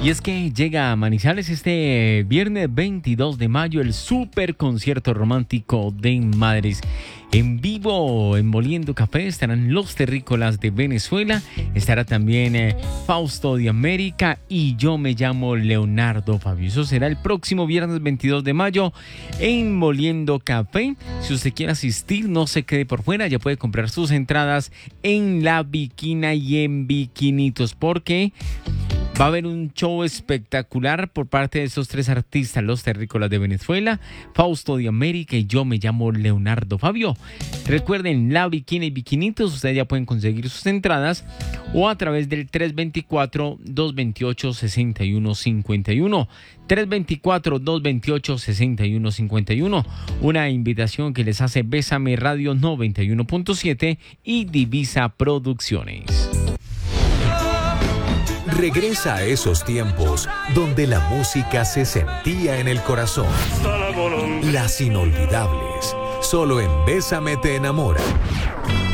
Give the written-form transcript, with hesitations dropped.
Y es que llega a Manizales este viernes 22 de mayo el super concierto romántico de Madres. En vivo, en Moliendo Café, estarán Los Terrícolas de Venezuela, estará también Fausto de América y yo me llamo Leonardo Fabio. Eso será el próximo viernes 22 de mayo en Moliendo Café. Si usted quiere asistir, no se quede por fuera, ya puede comprar sus entradas en La Viquina y en Viquinitos, porque va a haber un show espectacular por parte de estos tres artistas, Los Terrícolas de Venezuela, Fausto de América y yo me llamo Leonardo Fabio. Recuerden, La Viquina y Viquinitos, ustedes ya pueden conseguir sus entradas o a través del 324-228-6151. 324-228-6151. Una invitación que les hace Bésame Radio 91.7 y Divisa Producciones. Regresa a esos tiempos donde la música se sentía en el corazón. Las inolvidables. Solo en Bésame te enamora.